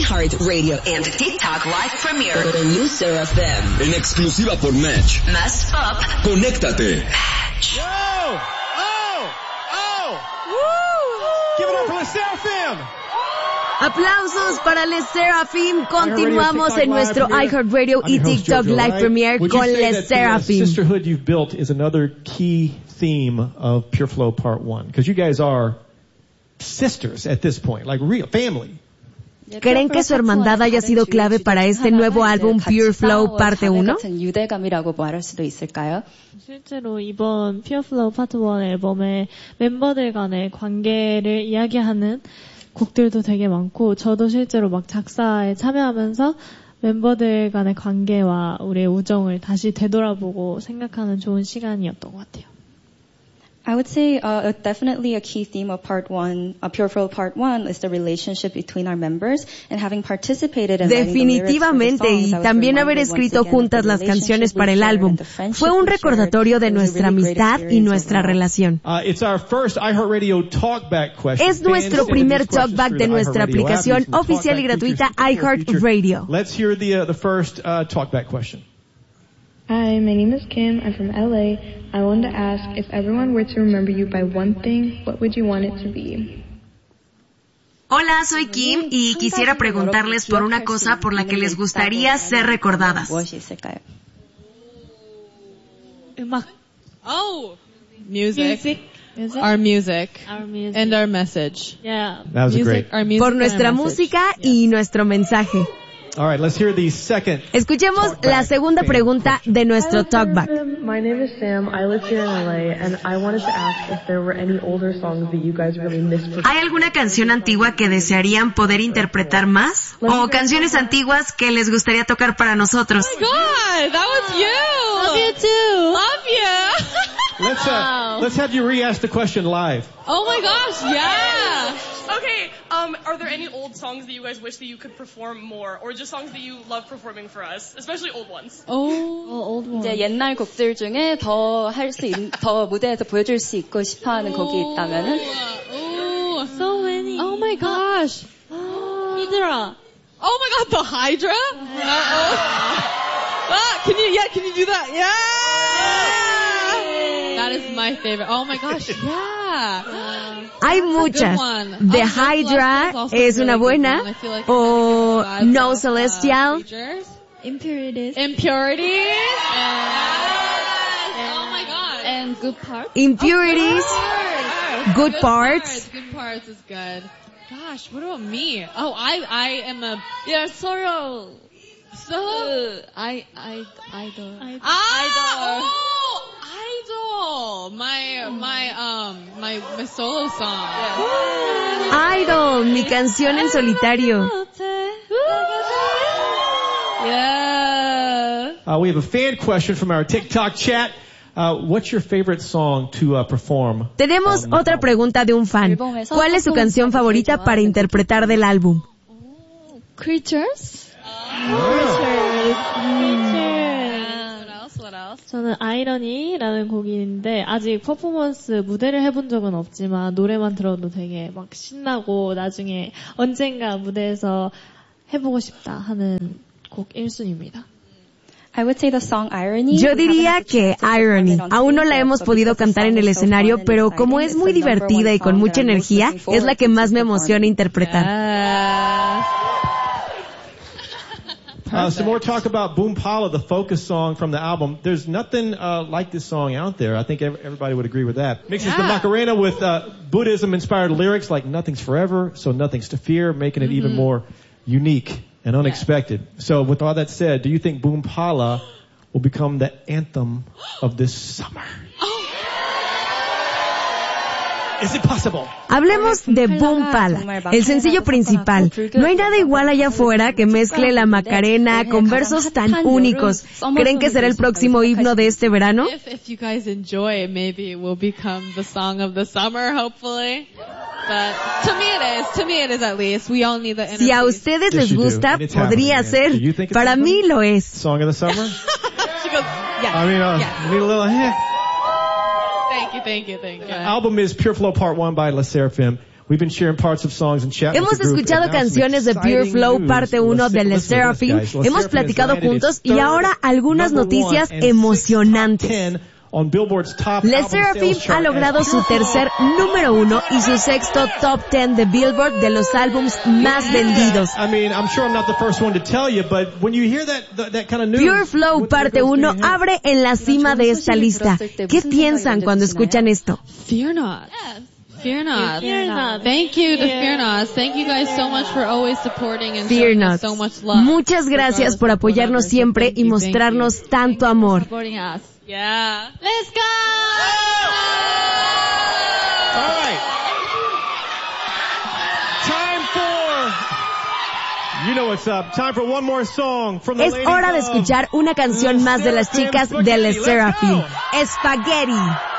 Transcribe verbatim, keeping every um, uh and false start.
iHeartRadio and TikTok live premiere de New Seraphim. En exclusiva por Match. Más pop. Conéctate. Match. Yo! Oh! Oh! Woo! Give it up for the Seraphim! Aplausos para Les Seraphim. Continuamos en nuestro iHeartRadio y TikTok Live Premiere con Les Seraphim. The sisterhood you've built is another key theme of Pure Flow Part One, because you guys are sisters at this point, like real family. ¿Creen que su hermandad haya sido clave para este nuevo álbum Pure Flow Parte uno? 실제로 이번 Pure Flow Part 원 앨범에 멤버들 간의 관계를 이야기하는 곡들도 되게 많고, 저도 실제로 막 작사에 참여하면서 멤버들 간의 관계와 우리의 우정을 다시 되돌아보고 생각하는 좋은 시간이었던 것 같아요. I would say uh, definitely a key theme of Part One, uh, Pure Flow Part One, is the relationship between our members, and having participated in Definitivamente, y también haber escrito juntas las canciones para el álbum fue un recordatorio de nuestra amistad y nuestra relación. Uh, it's our first iHeartRadio Talkback question. Es nuestro primer talkback de nuestra aplicación oficial y gratuita iHeartRadio. Let's hear the uh, the first uh, Talkback question. Hi, my name is Kim. I'm from L A. I wanted to ask, if everyone were to remember you by one thing, what would you want it to be? Hola, soy Kim y quisiera preguntarles por una cosa por la que les gustaría ser recordadas. 음악. Oh, music. Music. Music. Our music. Our music. And our message. Yeah. That was music, great. Our music por nuestra música y nuestro mensaje. All right, let's hear the second. Escuchemos la segunda pregunta de nuestro talkback. My name is Sam. I live here in L A, and I wanted to ask if there were any older songs that you guys really missed. ¿Hay alguna canción antigua que desearían poder interpretar más? ¿O canciones antiguas que les gustaría tocar para nosotros? Oh my God, that was you. Love you too. Love you. Let's uh, Wow. let's have you re-ask the question live. Oh my gosh, yeah. Okay, um, are there any old songs that you guys wish that you could perform more, or just songs that you love performing for us, especially old ones? Oh, old one. 이제 옛날 곡들 중에 더 할 수 있는, 더 무대에서 보여줄 수 있고 싶어하는 곡이 있다면은? Oh, So many. oh my gosh. Hydra. Oh my God, the Hydra? Uh-oh. Ah, can you, yeah, can you do that? Yeah! That is my favorite. Oh my gosh, yeah. Hay muchas. The Hydra es una buena. O No Celestial. Impurities. Impurities. Oh my God. And Good Part. Impurities. Good Parts. Good Parts is good. Gosh, what about me? Oh, I, I am a, Yeah, Sorrow. so, Uh, I, I, idol. ah, oh, Idol. My, my, um, my, my solo song. Idol, mi canción en solitario. Yeah. Uh, we have a fan question from our TikTok chat. Uh, what's your favorite song to uh, perform? Tenemos otra pregunta de un fan. ¿Cuál es su canción favorita para interpretar del álbum? Creatures? What else? What else? 저는 아이러니라는 곡인데 아직 퍼포먼스 무대를 해본 적은 없지만 노래만 들어도 되게 막 신나고 나중에 언젠가 무대에서 해보고 싶다 하는 곡 일 순위입니다. I would say the song Irony. Yo diría que Irony. Aún no la hemos podido cantar en el escenario, pero como es muy divertida y con mucha energía, es la que más me emociona interpretar. Uh, some more talk about Boom Pala, the focus song from the album. There's nothing uh, like this song out there. I think ev- everybody would agree with that. Mixes yeah. the Macarena with uh, Buddhism-inspired lyrics like nothing's forever, so nothing's to fear, making it mm-hmm. even more unique and unexpected. Yeah. So with all that said, do you think Boom Pala will become the anthem of this summer? Oh. Is it possible? Hablemos de Boom Pala, el sencillo principal. No hay nada igual allá afuera que mezcle la Macarena con versos tan únicos. ¿Creen que será el próximo himno de este verano? If, if you guys enjoy, maybe it will become the song of the summer, hopefully. But to me it is. To me it is at least. We all need the inner Si a peace. ustedes les gusta, podría ser. Para mí lo es. Song of the summer? She goes, yeah. I mean, uh, yeah. need a little hint. Thank you, thank you, thank you. The album is Pure Flow Part One by Les Seraphim. We've been sharing parts of songs and chatting Hemos with the group, escuchado and now some canciones de Pure exciting Flow news. parte uno de Les Listen to this, Seraphim. guys. Les Hemos Seraphim platicado has landed juntos its y third ahora algunas number one noticias and emocionantes. sixth top ten on Billboard's top Les album Seraphim sales ha chart logrado as su Pure Flow. tercer número uno y su sexto top ten de Billboard de los álbums más vendidos. I mean, I'm sure I'm not the first one to tell you, but when you hear that that, that kind of news, Pure Flow what- parte what goes uno through your head? abre en la cima de esta lista. ¿Qué piensan cuando escuchan esto? Fear not. Fear not. Fear not. Thank you to Yeah. Fear Not. Thank you guys so much for always supporting and Fear showing Not. us so much love. Muchas gracias por apoyarnos siempre y mostrarnos tanto amor. Supporting us. Yeah. Let's go! All right. Time for, you know what's up. Time for one more song from the Es ladies hora de of escuchar una canción más de las chicas de Les Seraphim. Spaghetti.